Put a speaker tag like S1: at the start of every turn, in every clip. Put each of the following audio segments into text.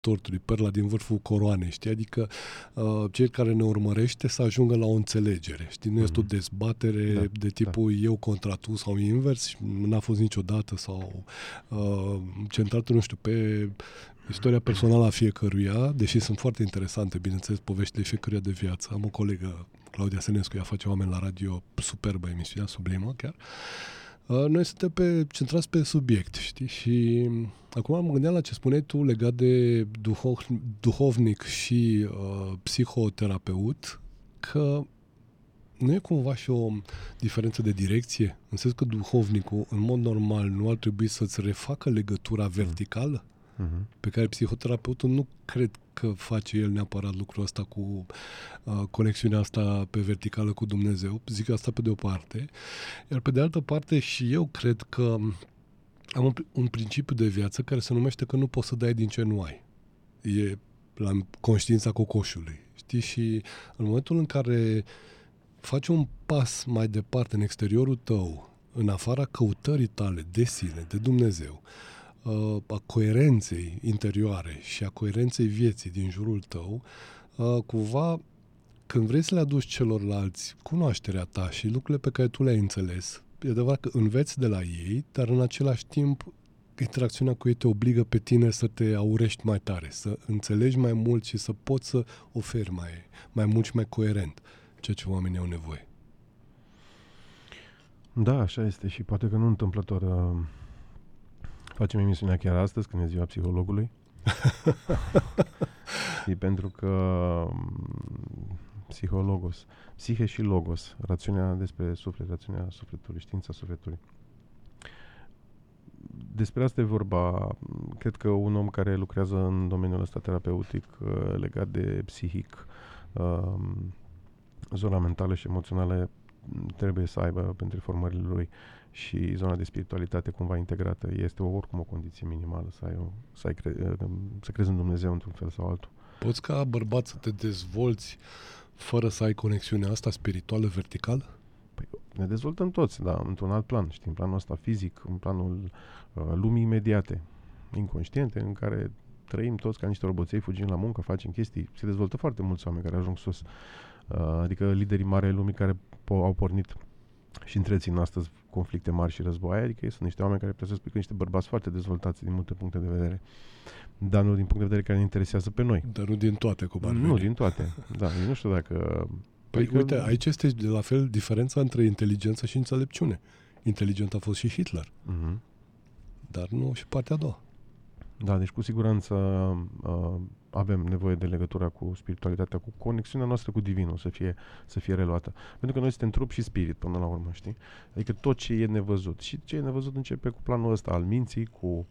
S1: tortului, perla din vârful coroanei, știi? Adică cel care ne urmărește să ajungă la o înțelegere, știi? Nu este o dezbatere de tipul eu contra tu sau invers, n-a fost niciodată, sau centrată, nu știu, pe istoria personală a fiecăruia, deși sunt foarte interesante, bineînțeles, poveștile fiecăruia de viață. Am o colegă, Claudia Senescu, ea face Oameni la Radio, superbă emisiunea, sublimă chiar. Noi suntem centrați pe subiect, știi? Și acum mă gândeam la ce spuneai tu legat de duhovnic și psihoterapeut, că nu e cumva și o diferență de direcție? În sens că duhovnicul, în mod normal, nu ar trebui să-ți refacă legătura verticală? Pe care psihoterapeutul nu cred că face el neapărat lucrul ăsta cu conexiunea asta pe verticală cu Dumnezeu. Zic asta pe de o parte. Iar pe de altă parte și eu cred că am un principiu de viață care se numește că nu poți să dai din ce nu ai. E la conștiința cocoșului. Știi? Și în momentul în care faci un pas mai departe în exteriorul tău, în afara căutării tale de sine, de Dumnezeu, a coerenței interioare și a coerenței vieții din jurul tău, cumva, când vrei să le aduci celorlalți cunoașterea ta și lucrurile pe care tu le-ai înțeles, e adevărat că înveți de la ei, dar în același timp interacțiunea cu ei te obligă pe tine să te aurești mai tare, să înțelegi mai mult și să poți să oferi mai mult și mai coerent ceea ce oamenii au nevoie.
S2: Da, așa este și poate că nu întâmplător facem emisiunea chiar astăzi, când e ziua psihologului. Și pentru că psihologos, psihe și logos, rațiunea despre suflet, rațiunea sufletului, știința sufletului. Despre asta e vorba. Cred că un om care lucrează în domeniul ăsta terapeutic legat de psihic, zona mentală și emoțională, trebuie să aibă pentru formările lui și zona de spiritualitate cumva integrată. Este oricum o condiție minimală să crezi în Dumnezeu într-un fel sau altul.
S1: Poți ca bărbat să te dezvolți fără să ai conexiunea asta spirituală verticală?
S2: Păi, ne dezvoltăm toți, dar într-un alt plan, știi, în planul ăsta fizic, în planul lumii imediate, inconștiente, în care trăim toți ca niște roboței, fugim la muncă, facem chestii. Se dezvoltă foarte mulți oameni care ajung sus. Adică liderii mari ai lumii care au pornit și întrețin astăzi conflicte mari și războaie, adică sunt niște oameni care trebuie să spui că niște bărbați foarte dezvoltați din multe puncte de vedere, dar nu din punct de vedere care ne interesează pe noi.
S1: Dar nu din toate, cum ar veni.
S2: Nu din toate, da, eu nu știu dacă...
S1: Păi uite, aici este de la fel diferența între inteligență și înțelepciune. Inteligent a fost și Hitler, dar nu și partea a doua.
S2: Da, deci cu siguranță avem nevoie de legătura cu spiritualitatea, cu conexiunea noastră cu divinul să fie reluată. Pentru că noi suntem trup și spirit până la urmă, știi? Adică tot ce e nevăzut. Și ce e nevăzut începe cu planul ăsta al minții, cu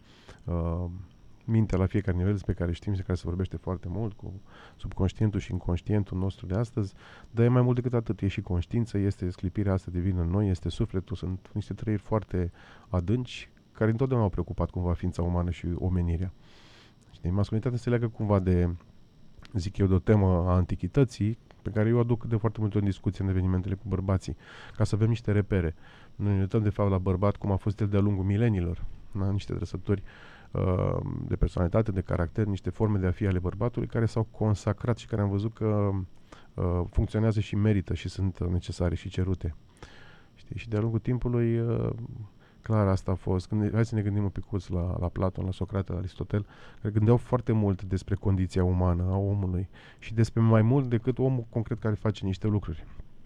S2: mintea la fiecare nivel despre care știm și care se vorbește foarte mult, cu subconștientul și inconștientul nostru de astăzi, dar e mai mult decât atât. E și conștiință, este sclipirea asta divină în noi, este sufletul, sunt niște trăiri foarte adânci care întotdeauna au preocupat cumva ființa umană și omenirea. Știi, masculitatea se leagă cumva de, zic eu, de o temă a antichității, pe care eu o aduc de foarte multe ori în discuție în evenimentele cu bărbații, ca să avem niște repere. Noi ne uităm de fapt la bărbat cum a fost el de-a lungul milenilor, niște trăsături de personalitate, de caracter, niște forme de a fi ale bărbatului care s-au consacrat și care am văzut că funcționează și merită și sunt necesare și cerute. Știi? Și de-a lungul timpului clar asta a fost. Hai să ne gândim un picuț la Platon, la Socrate, la Aristotel, care gândeau foarte mult despre condiția umană a omului și despre mai mult decât omul concret care face niște lucruri.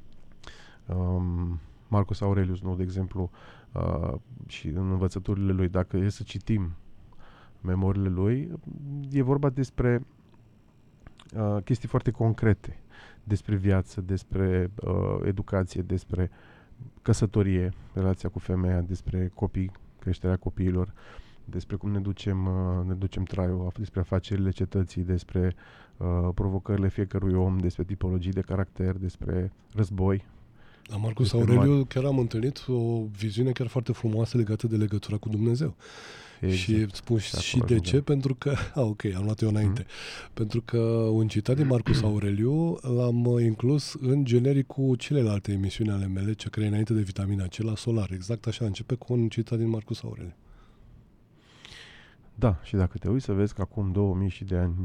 S2: Marcus Aurelius, de exemplu, și în învățăturile lui, dacă e să citim memoriile lui, e vorba despre chestii foarte concrete, despre viață, despre educație, despre căsătorie, relația cu femeia, despre copii, creșterea copiilor, despre cum ne ducem traiul, despre afacerile cetății, despre provocările fiecărui om, despre tipologii de caracter, despre război.
S1: La Marcus Aureliu chiar am întâlnit o viziune chiar foarte frumoasă legată de legătura cu Dumnezeu. Exact. Și spun și de ce, pentru că... ok, am luat eu înainte. Pentru că un citat din Marcus Aureliu l-am inclus în generic cu celelalte emisiuni ale mele, ce creie înainte de Vitamina C la Solar. Exact așa, începe cu un citat din Marcus Aureliu.
S2: Da, și dacă te uiți să vezi că acum 2000 și de ani